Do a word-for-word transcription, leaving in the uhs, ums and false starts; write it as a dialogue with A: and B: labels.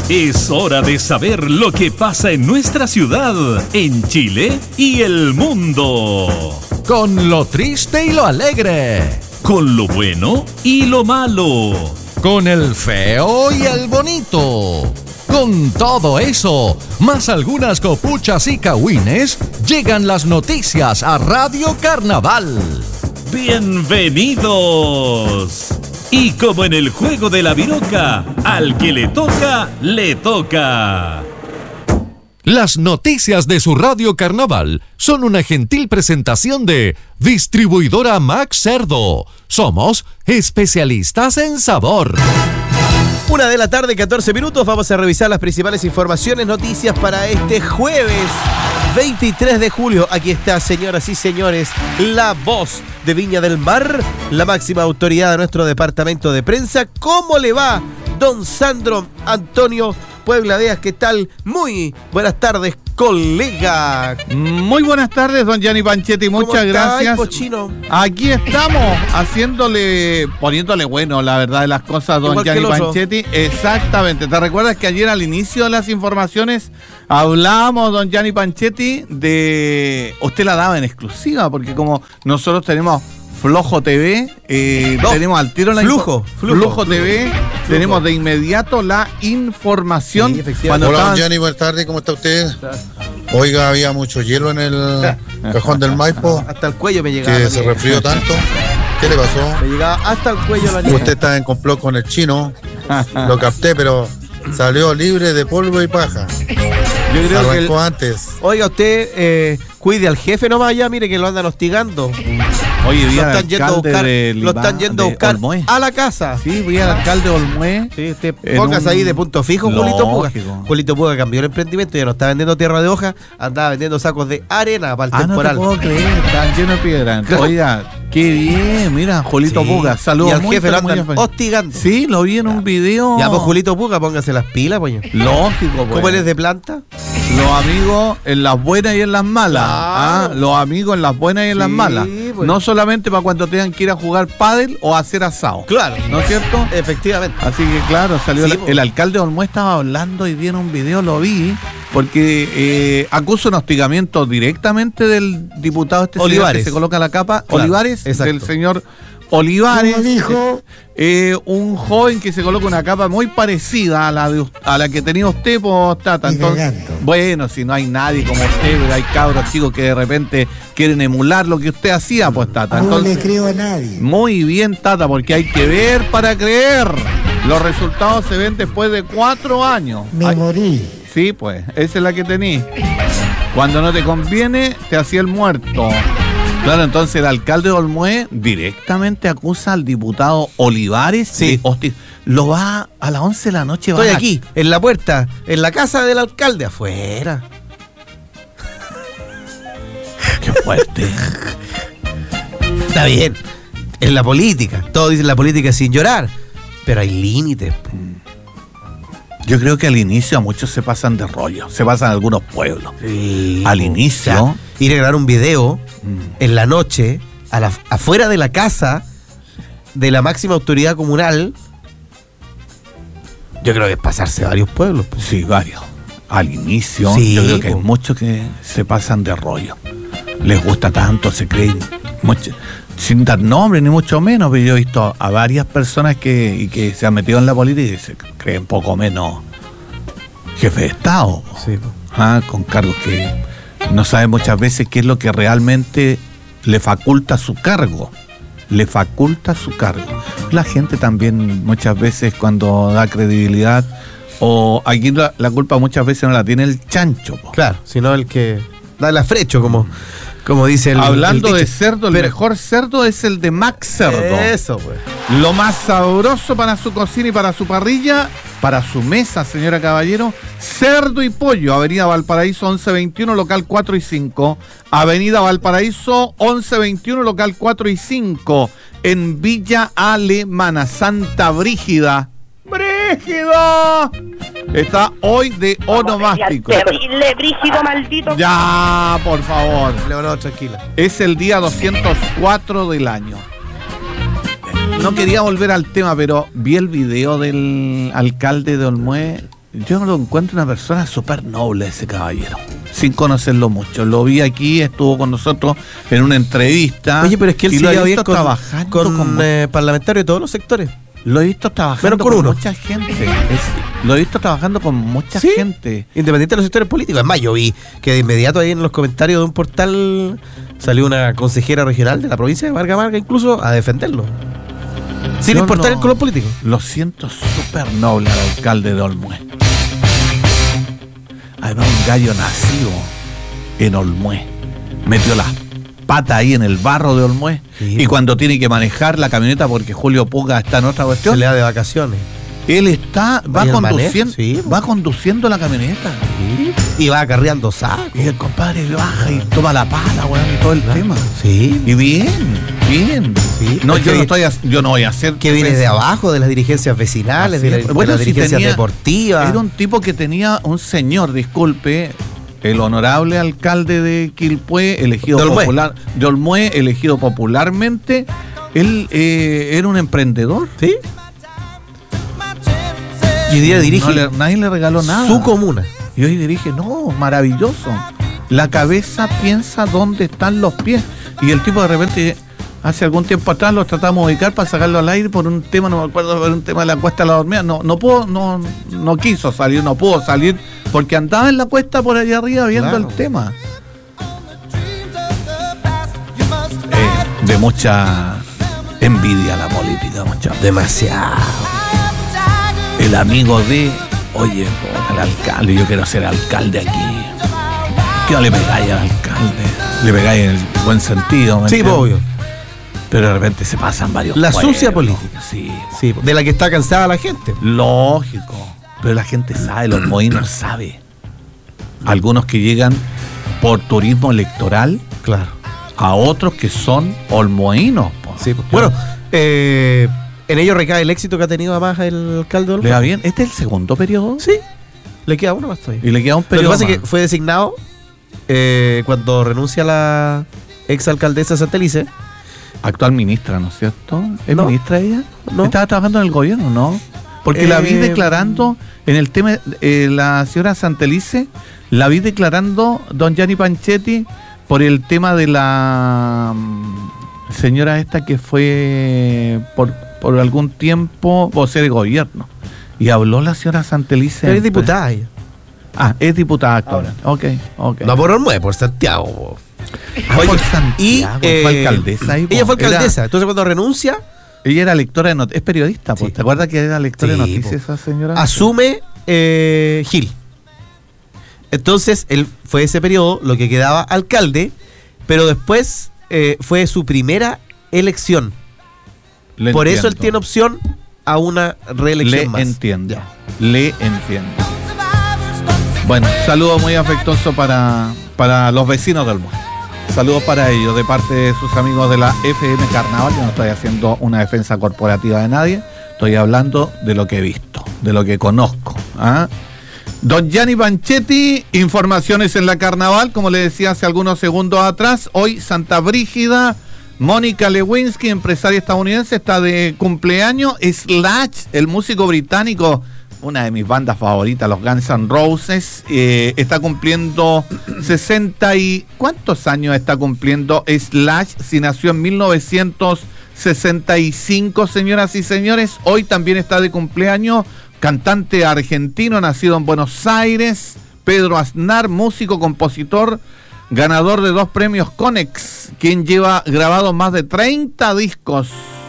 A: Es hora de saber lo que pasa en nuestra ciudad, en Chile y el mundo.
B: Con lo triste y lo alegre.
A: Con lo bueno y lo malo.
B: Con el feo y el bonito. Con todo eso, más algunas copuchas y cagüines, llegan las noticias a Radio Carnaval.
A: ¡Bienvenidos! Y como en el juego de la viroca, al que le toca, le toca.
B: Las noticias de su Radio Carnaval son una gentil presentación de Distribuidora Max Cerdo. Somos especialistas en sabor.
C: Una de la tarde, catorce minutos, vamos a revisar las principales informaciones, noticias para este jueves veintitrés de julio. Aquí está, señoras y señores, la voz de Viña del Mar, la máxima autoridad de nuestro departamento de prensa. ¿Cómo le va, don Sandro Antonio Puebla Díaz? ¿Qué tal? Muy buenas tardes, colega.
D: Muy buenas tardes, don Gianni Panchetti, muchas gracias.
C: Pochino?
D: Aquí estamos haciéndole, poniéndole bueno, la verdad de las cosas, don Gianni Panchetti. Exactamente. ¿Te recuerdas que ayer al inicio de las informaciones hablábamos, don Gianni Panchetti, de... Usted la daba en exclusiva, porque como nosotros tenemos Flojo T V, eh, no, tenemos al tiro la
C: Flujo,
D: info- Flujo, Flujo T V, Flujo. Tenemos de inmediato la información. Sí,
E: Hola, estaban... Gianni, buenas tardes, ¿cómo está usted? Oiga, había mucho hielo en el cajón del Maipo.
C: Hasta el cuello me llegaba.
E: Que se resfrió tanto. ¿Qué le pasó?
C: Me llegaba hasta el cuello la niña.
E: Usted está en complot con el chino. Lo capté, pero salió libre de polvo y paja.
C: Yo creo
E: Arrancó
C: que el...
E: antes.
C: Oiga, usted eh, cuide al jefe nomás ya, mire que lo andan hostigando.
D: Oye, vi al
C: lo están yendo a buscar, lo están yendo a buscar
D: Olmué.
C: a la casa.
D: Sí, vi al alcalde Olmué.
C: Sí, usted póngase un... ahí de punto fijo, Julito Puga. Julito Puga cambió el emprendimiento, ya no está vendiendo tierra de hoja, andaba vendiendo sacos de arena para el
D: ah,
C: temporal.
D: No te puedo creer, están llenos de piedra. Oiga, qué bien, mira, Julito sí. Puga, saludos.
C: Y al jefe lo andan hostigando.
D: Sí, lo vi en un video.
C: Ya, pues Julito Puga, póngase las pilas, pues.
D: Lógico, pues.
C: ¿Cómo él es de planta?
D: Los amigos en las buenas y en las malas. Claro. Ah, los amigos en las buenas y en sí, las malas. Pues. No solamente para cuando tengan que ir a jugar pádel o a hacer asado.
C: Claro.
D: ¿No es cierto?
C: Efectivamente.
D: Así que claro, salió sí, el,
C: pues.
D: el alcalde de Olmué estaba hablando y dieron un video, lo vi, porque eh, acusa un hostigamiento directamente del diputado este
C: Olivares.
D: Que se coloca la capa.
C: Claro,
D: Olivares,
C: exacto.
D: Del señor Olivares.
F: ¿Cómo dijo?
D: Eh, un joven que se coloca una capa muy parecida a la de, a la que tenía usted, pues, Tata. Entonces, bueno, si no hay nadie como usted, pero hay cabros chicos que de repente quieren emular lo que usted hacía, pues, Tata. Entonces,
F: no le creo a nadie.
D: Muy bien, Tata, porque hay que ver para creer. Los resultados se ven después de cuatro años.
F: Me
D: Ay,
F: morí.
D: Sí, pues, esa es la que tení. Cuando no te conviene, te hacía el muerto. Claro, entonces el alcalde de Olmué directamente acusa al diputado Olivares.
C: Sí.
D: De hosti- lo va a las once de la noche.
C: Estoy
D: va
C: aquí, en la puerta, en la casa del alcalde, afuera.
D: Qué fuerte.
C: Está bien, en la política. Todos dicen la política sin llorar, pero hay límites.
D: Yo creo que al inicio a muchos se pasan de rollo, se pasan algunos pueblos.
C: Sí,
D: al inicio.
C: O sea, ir a grabar un video mm. en la noche, a la, afuera de la casa de la máxima autoridad comunal, yo creo que es pasarse varios pueblos.
D: Pues. Sí, varios. Al inicio,
C: sí,
D: yo creo que
C: pues.
D: hay muchos que se pasan de rollo. Les gusta tanto, se creen mucho. Sin dar nombre, ni mucho menos, pero yo he visto a varias personas que, y que se han metido en la política y se creen poco menos jefe de Estado.
C: Sí.
D: Ah, con cargos que no saben muchas veces qué es lo que realmente le faculta su cargo. Le faculta su cargo. La gente también muchas veces cuando da credibilidad, o aquí la, la culpa muchas veces no la tiene el chancho. Po.
C: Claro, sino el que da el afrecho, como... Como dice el...
D: Hablando
C: el
D: de cerdo, el
C: pero,
D: mejor cerdo es el de Max Cerdo.
C: Eso, pues.
D: Lo más sabroso para su cocina y para su parrilla, para su mesa, señora Caballero, cerdo y pollo. Avenida Valparaíso once veintiuno, local cuatro y cinco. Avenida Valparaíso once veintiuno, local cuatro y cinco. En Villa Alemana, Santa Brígida. ¡Brígido! Está hoy de onomástico.
G: Terrible, brígido, maldito.
D: Ya, por favor.
C: No, no, tranquila.
D: Es el día doscientos cuatro del año. No quería volver al tema, pero vi el video del alcalde de Olmué yo lo encuentro una persona súper noble, ese caballero, sin conocerlo mucho. Lo vi aquí, estuvo con nosotros en una entrevista.
C: Oye, pero es que él
D: y
C: se
D: lo he
C: lleva bien
D: visto
C: con,
D: trabajando
C: con,
D: con
C: eh, parlamentarios de todos los sectores.
D: Lo he visto trabajando
C: Menos con
D: con
C: uno.
D: mucha gente. Es- lo he visto trabajando con mucha
C: ¿Sí?
D: gente.
C: Independiente de los sectores políticos. Es más, yo vi que de inmediato ahí en los comentarios de un portal salió una consejera regional de la provincia de Vargas Vargas incluso a defenderlo. Sin
D: Yo
C: importar
D: no-
C: el color político.
D: Lo siento súper noble al alcalde de Olmué. Además, un gallo nacido en Olmué. Metió las patas ahí en el barro de Olmué.
C: Sí.
D: Y cuando tiene que manejar la camioneta porque Julio Puga está en otra
C: Se
D: cuestión,
C: le da de vacaciones.
D: él está, va
C: ¿Y el
D: conduciendo,
C: manejo? Sí,
D: va conduciendo la camioneta.
C: Y va acarreando sacos.
D: Y el compadre baja y toma la pala, weón, y todo el tema.
C: Sí.
D: Y bien, bien.
C: Sí.
D: No,
C: Es
D: yo
C: que-
D: no estoy, a- yo no voy a hacer
C: Que viene de abajo, de las dirigencias vecinales,
D: Así
C: de, la,
D: es.
C: de
D: Bueno,
C: las
D: si
C: dirigencias
D: tenía-
C: deportivas.
D: Era un tipo que tenía un señor, disculpe, el honorable alcalde de Quilpué, elegido
C: De Olmué.
D: popular, de Olmué, elegido popularmente. Él eh, era un emprendedor.
C: ¿Sí? Y hoy día dirige
D: No le- nadie le regaló nada.
C: su comuna.
D: Y hoy dirige, no, maravilloso. La cabeza piensa dónde están los pies. Y el tipo de repente, hace algún tiempo atrás, lo tratamos de ubicar para sacarlo al aire por un tema, no me acuerdo, por un tema de la cuesta de la dormida. No, no pudo, no, no quiso salir, no pudo salir, porque andaba en la cuesta por allá arriba viendo
C: Claro.
D: el tema. Eh, de mucha envidia la política, muchachos.
C: Demasiado.
D: El amigo de, oye, el alcalde, yo quiero ser alcalde aquí. ¿Qué no le pegáis al alcalde? Le pegáis en el buen sentido, ¿me
C: Sí,
D: entiendes?
C: obvio.
D: Pero de repente se pasan varios
C: La
D: pueblos.
C: sucia política.
D: Sí,
C: Sí, de la que está cansada la gente.
D: lógico. Pero la gente sabe, los moinos sabe. Algunos que llegan por turismo electoral,
C: Claro.
D: a otros que son olmoínos. po.
C: Sí, pues. Bueno, eh, en ello recae el éxito que ha tenido además el alcalde de
D: ¿Le va
C: Olmué.
D: bien? ¿Este es el segundo periodo?
C: Sí. Le queda uno más todavía.
D: Y le queda un
C: Lo que
D: periodo
C: pasa es
D: más.
C: que fue designado eh, cuando renuncia la exalcaldesa Santelice.
D: Actual ministra, ¿no es cierto? ¿Es
C: No.
D: ministra ella?
C: No.
D: ¿Estaba trabajando en el gobierno, no? Porque la vi
C: Eh,
D: declarando en el tema, eh, la señora Santelice, la vi declarando don Gianni Panchetti por el tema de la mm, señora esta que fue por, por algún tiempo vocera de gobierno. Y habló la señora Santelice.
C: Pero es diputada ella.
D: Ah, es diputada actual. Ok, ok.
C: No por Olmué, por Santiago.
D: Ah,
C: Oye,
D: por Santiago,
C: y,
D: fue
C: eh,
D: alcaldesa ahí, po.
C: Ella fue
D: Era-
C: alcaldesa. Entonces cuando renuncia,
D: Ella era lectora de noticias, es periodista, pues.
C: Sí.
D: ¿Te acuerdas que era lectora
C: Sí,
D: de noticias
C: po.
D: esa señora?
C: asume eh, Gil. Entonces, él fue ese periodo lo que quedaba alcalde, pero después eh, fue su primera elección.
D: Le
C: Por eso él
D: entiendo.
C: tiene opción a una reelección
D: Le
C: más.
D: entiendo.
C: Ya.
D: Le entiendo. Bueno, saludo muy afectuoso para, para los vecinos del mundo. Saludos para ellos de parte de sus amigos de la F M Carnaval. Yo no estoy haciendo una defensa corporativa de nadie. Estoy hablando de lo que he visto, de lo que conozco. ¿Ah? Don Gianni Panchetti, informaciones en la Carnaval, como le decía hace algunos segundos atrás. Hoy Santa Brígida, Mónica Lewinsky, empresaria estadounidense, está de cumpleaños. Slash, el músico británico, una de mis bandas favoritas, los Guns N' Roses, eh, está cumpliendo sesenta y... ¿Cuántos años está cumpliendo Slash? Si nació en mil novecientos sesenta y cinco, señoras y señores. Hoy también está de cumpleaños cantante argentino, nacido en Buenos Aires, Pedro Aznar, músico, compositor, ganador de dos premios Conex, quien lleva grabado más de treinta discos.